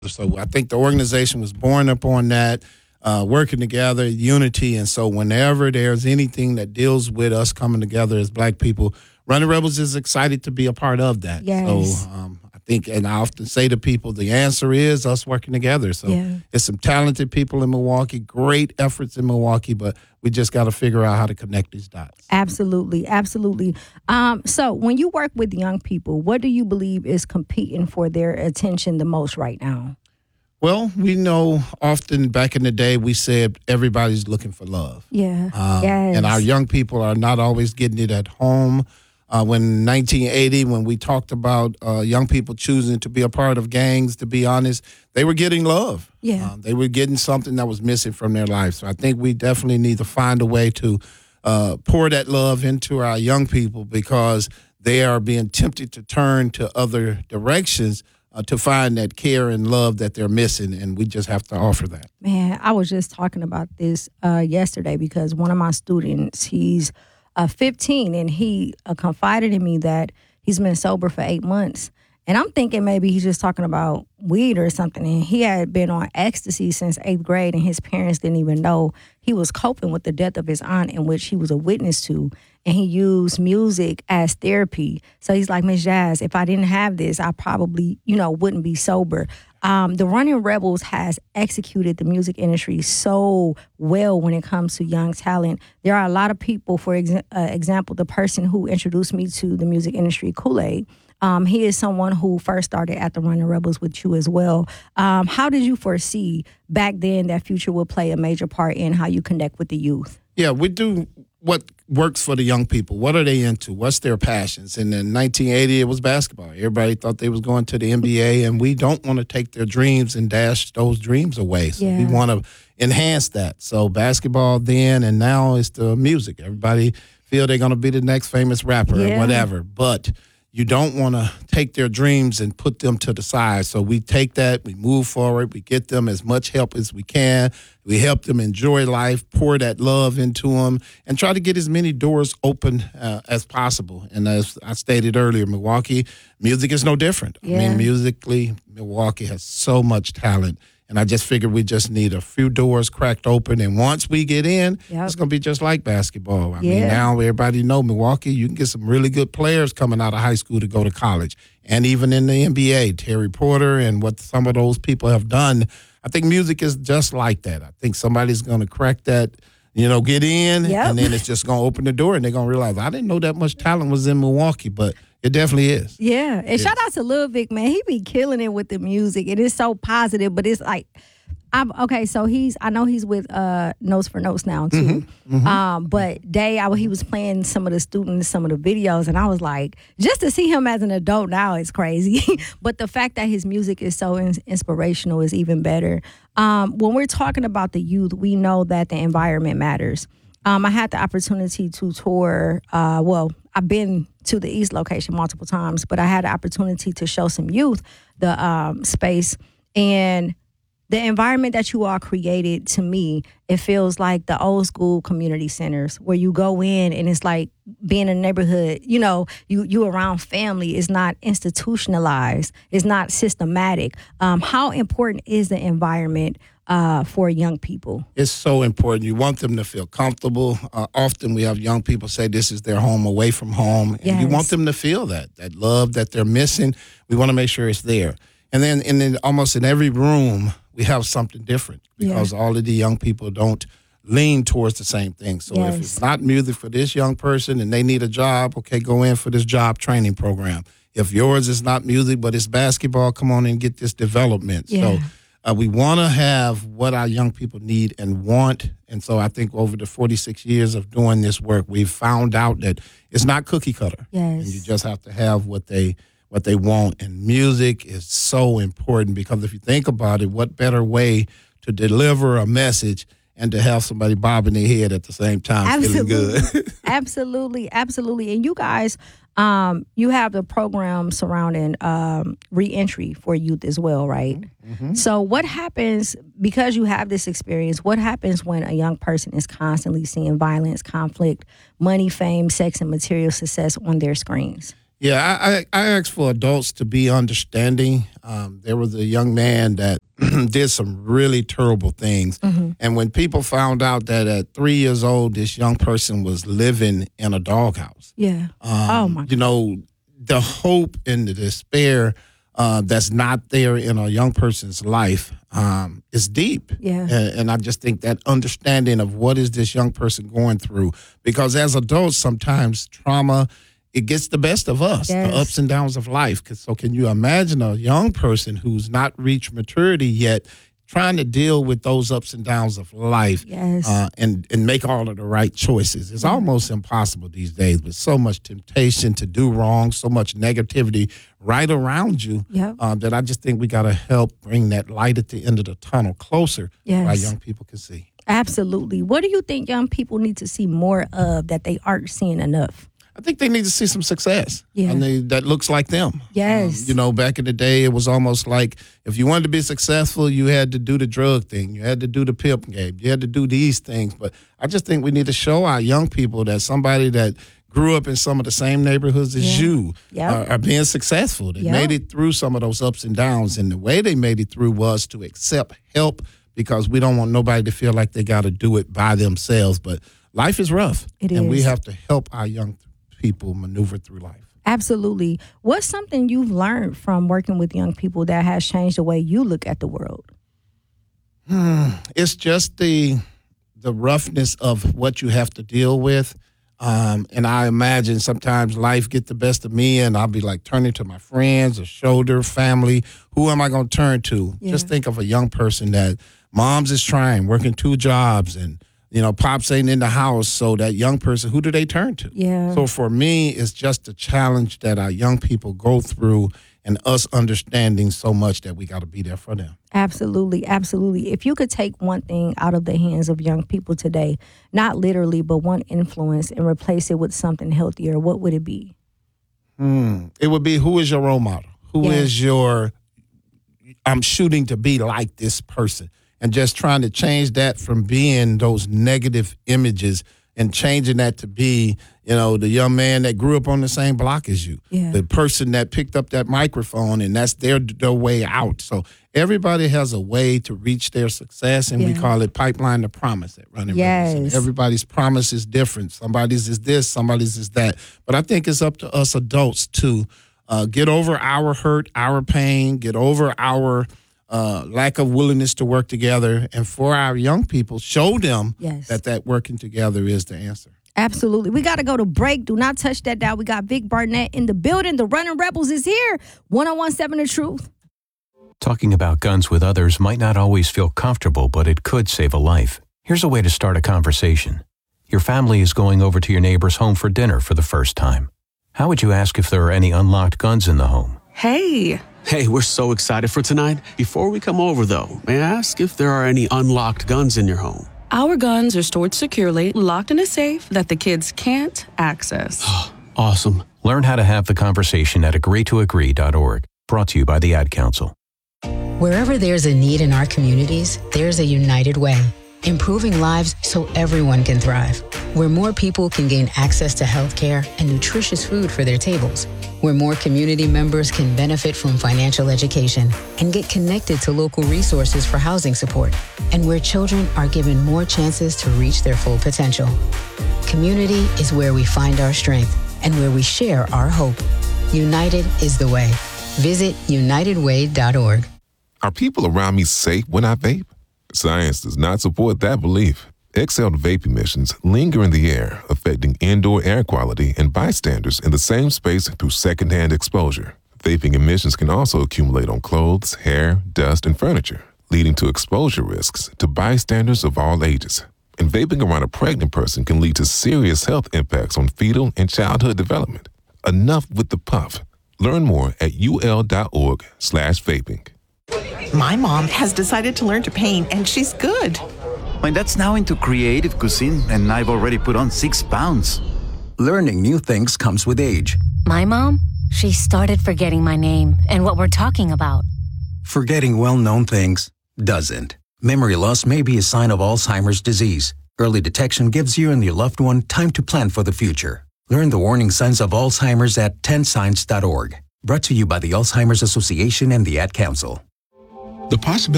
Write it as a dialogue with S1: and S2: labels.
S1: So I think the organization was born upon that, working together, unity. And so whenever there's anything that deals with us coming together as Black people, Running Rebels is excited to be a part of that.
S2: Yes.
S1: So I think, and I often say to people, the answer is us working together. So there's some talented people in Milwaukee, great efforts in Milwaukee, but we just got to figure out how to connect these dots.
S2: Absolutely, absolutely. So when you work with young people, what do you believe is competing for their attention the most right now?
S1: Well, we know often back in the day we said everybody's looking for love.
S2: Yeah.
S1: And our young people are not always getting it at home. When 1980, when we talked about young people choosing to be a part of gangs, to be honest, they were getting love.
S2: Yeah.
S1: They were getting something that was missing from their life. So I think we definitely need to find a way to pour that love into our young people because they are being tempted to turn to other directions to find that care and love that they're missing, and we just have to offer that.
S2: Man, I was just talking about this yesterday because one of my students, he's 15, and he confided in me that he's been sober for 8 months. And I'm thinking maybe he's just talking about weed or something. And he had been on ecstasy since 8th grade, and his parents didn't even know. He was coping with the death of his aunt, in which he was a witness to. And he used music as therapy. So he's like, Miss Jazz, if I didn't have this, I probably, wouldn't be sober. The Running Rebels has executed the music industry so well when it comes to young talent. There are a lot of people, for example, the person who introduced me to the music industry, Kool-Aid, he is someone who first started at the Running Rebels with you as well. How did you foresee back then that Future will play a major part in how you connect with the youth?
S1: Yeah, we do what works for the young people. What are they into? What's their passions? And in 1980, it was basketball. Everybody thought they was going to the NBA, and we don't want to take their dreams and dash those dreams away. So we want to enhance that. So basketball then and now is the music. Everybody feel they're going to be the next famous rapper or whatever. But you don't want to take their dreams and put them to the side. So we take that, we move forward, we get them as much help as we can. We help them enjoy life, pour that love into them, and try to get as many doors open as possible. And as I stated earlier, Milwaukee, music is no different. I mean, musically, Milwaukee has so much talent. And I just figured we just need a few doors cracked open. And once we get in, it's going to be just like basketball. I mean, now everybody know Milwaukee, you can get some really good players coming out of high school to go to college. And even in the NBA, Terry Porter and what some of those people have done, I think music is just like that. I think somebody's going to crack that, get in, and then it's just going to open the door, and they're going to realize, I didn't know that much talent was in Milwaukee, but it definitely is.
S2: Yeah. And shout out to Lil Vic, man. He be killing it with the music. It is so positive, but it's like, so I know he's with Notes for Notes now too. But he was playing some of the students, some of the videos, and I was like, just to see him as an adult now is crazy. But the fact that his music is so inspirational is even better. When we're talking about the youth, we know that the environment matters. I had the opportunity to tour, I've been to the East location multiple times, but I had the opportunity to show some youth the space. And the environment that you all created, to me, it feels like the old school community centers where you go in and it's like being in a neighborhood, you around family. It's not institutionalized. It's not systematic. How important is the environment for young people?
S1: It's so important. You want them to feel comfortable. Often we have young people say this is their home away from home. And you want them to feel that love that they're missing. We want to make sure it's there. And then almost in every room, we have something different because all of the young people don't lean towards the same thing. So if it's not music for this young person and they need a job, okay, go in for this job training program. If yours is not music but it's basketball, come on and get this development. So we want to have what our young people need and want. And so I think over the 46 years of doing this work, we've found out that it's not cookie cutter. And you just have to have what they want. And music is so important because if you think about it, what better way to deliver a message and to have somebody bobbing their head at the same time feeling good.
S2: Absolutely. And you guys, you have the program surrounding reentry for youth as well, right? So what happens, because you have this experience, what happens when a young person is constantly seeing violence, conflict, money, fame, sex, and material success on their screens?
S1: Yeah, I ask for adults to be understanding. There was a young man that did some really terrible things. And when people found out that at 3 years old, this young person was living in a doghouse.
S2: Yeah. Oh, my God.
S1: You know, the hope and the despair that's not there in a young person's life is deep.
S2: Yeah.
S1: And I just think that understanding of what is this young person going through, because as adults, sometimes trauma, it gets the best of us,
S2: Yes.
S1: the ups and downs of life. So can you imagine a young person who's not reached maturity yet trying to deal with those ups and downs of life
S2: Yes.
S1: and make all of the right choices? It's almost impossible these days with so much temptation to do wrong, so much negativity right around you
S2: Yep.
S1: that I just think we got to help bring that light at the end of the tunnel closer
S2: Yes.
S1: so our young people can see.
S2: Absolutely. What do you think young people need to see more of that they aren't seeing enough?
S1: I think they need to see some success.
S2: Yeah.
S1: I mean, that looks like them.
S2: Yes.
S1: You know, back in the day, it was almost like if you wanted to be successful, you had to do the drug thing. You had to do the pimp game. You had to do these things. But I just think we need to show our young people that somebody that grew up in some of the same neighborhoods as you are being successful. They made it through some of those ups and downs. And the way they made it through was to accept help, because we don't want nobody to feel like they got to do it by themselves. But life is rough.
S2: It
S1: we
S2: is.
S1: have to help our young people maneuver through life.
S2: Absolutely. What's something you've learned from working with young people that has changed the way you look at the world?
S1: It's just the roughness of what you have to deal with. And I imagine sometimes life get the best of me and I'll be like turning to my friends or shoulder, family. Who am I going to turn to?
S2: Yeah.
S1: Just think of a young person that mom's is trying, working 2 jobs, and pops ain't in the house. So that young person, who do they turn to?
S2: Yeah.
S1: So for me, it's just a challenge that our young people go through, and us understanding so much that we got to be there for them.
S2: Absolutely. Absolutely. If you could take one thing out of the hands of young people today, not literally, but one influence, and replace it with something healthier, what would it be?
S1: It would be, who is your role model? Who is I'm shooting to be like this person. And just trying to change that from being those negative images and changing that to be, the young man that grew up on the same block as you, the person that picked up that microphone, and that's their way out. So everybody has a way to reach their success, and we call it pipeline to promise at Running Rebels. And everybody's promise is different. Somebody's is this, somebody's is that. But I think it's up to us adults to get over our hurt, our pain, get over our lack of willingness to work together, and for our young people, show them that working together is the answer.
S2: Absolutely. We got to go to break. Do not touch that dial. We got Vic Barnett in the building. The Running Rebels is here. 1017 The Truth.
S3: Talking about guns with others might not always feel comfortable, but it could save a life. Here's a way to start a conversation. Your family is going over to your neighbor's home for dinner for the first time. How would you ask if there are any unlocked guns in the home?
S4: Hey, we're so excited for tonight. Before we come over, though, may I ask if there are any unlocked guns in your home?
S5: Our guns are stored securely, locked in a safe that the kids can't access.
S4: Awesome.
S3: Learn how to have the conversation at agreetoagree.org. Brought to you by the Ad Council.
S6: Wherever there's a need in our communities, there's a United Way. Improving lives so everyone can thrive. Where more people can gain access to health care and nutritious food for their tables. Where more community members can benefit from financial education and get connected to local resources for housing support. And where children are given more chances to reach their full potential. Community is where we find our strength and where we share our hope. United is the way. Visit unitedway.org.
S7: Are people around me safe when I vape? Science does not support that belief. Exhaled vape emissions linger in the air, affecting indoor air quality and bystanders in the same space through secondhand exposure. Vaping emissions can also accumulate on clothes, hair, dust, and furniture, leading to exposure risks to bystanders of all ages. And vaping around a pregnant person can lead to serious health impacts on fetal and childhood development. Enough with the puff. Learn more at ul.org/vaping.
S8: My mom has decided to learn to paint, and she's good.
S9: My dad's now into creative cuisine, and I've already put on 6 pounds.
S10: Learning new things comes with age.
S11: My mom, she started forgetting my name and what we're talking about.
S10: Forgetting well-known things doesn't. Memory loss may be a sign of Alzheimer's disease. Early detection gives you and your loved one time to plan for the future. Learn the warning signs of Alzheimer's at 10signs.org. Brought to you by the Alzheimer's Association and the Ad Council.
S12: The possibility